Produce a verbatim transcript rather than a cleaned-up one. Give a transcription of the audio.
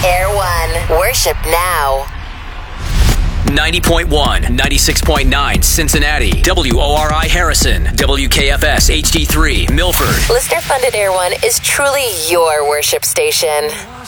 Air One. Worship now. ninety point one, ninety-six point nine Cincinnati, W O R I Harrison, W K F S H D three Milford. Listener-funded Air One is truly your worship station.